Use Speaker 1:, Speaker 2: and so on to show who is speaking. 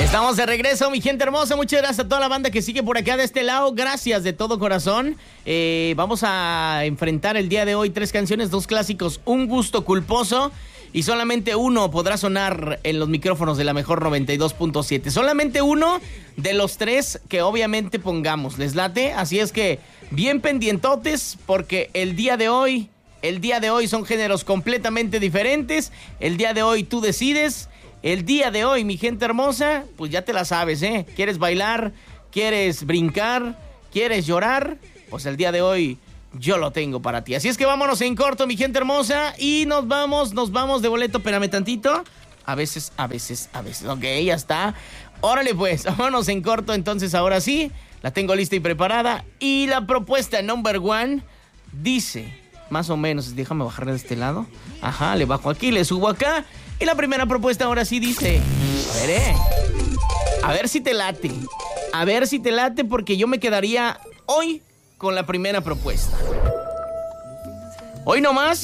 Speaker 1: Estamos de regreso, mi gente hermosa. Muchas gracias a toda la banda que sigue por acá de este lado. Gracias de todo corazón. Vamos a enfrentar el día de hoy 3 canciones, 2 clásicos, un gusto culposo. Y solamente uno podrá sonar en los micrófonos de la mejor 92.7. Solamente uno de los 3 que obviamente pongamos. ¿Les late? Así es que bien pendientotes, porque el día de hoy son géneros completamente diferentes. El día de hoy tú decides. El día de hoy, mi gente hermosa, pues ya te la sabes, ¿eh? ¿Quieres bailar? ¿Quieres brincar? ¿Quieres llorar? Pues el día de hoy yo lo tengo para ti. Así es que vámonos en corto, mi gente hermosa, y nos vamos de boleto. Espérame tantito. A veces. Ok, ya está. Órale pues, vámonos en corto. Entonces ahora sí, la tengo lista y preparada. Y la propuesta number 1 dice, más o menos, déjame bajarle de este lado. Ajá, le bajo aquí, le subo acá. Y la primera propuesta ahora sí dice, a ver si te late. A ver si te late, porque yo me quedaría hoy con la primera propuesta. Hoy nomás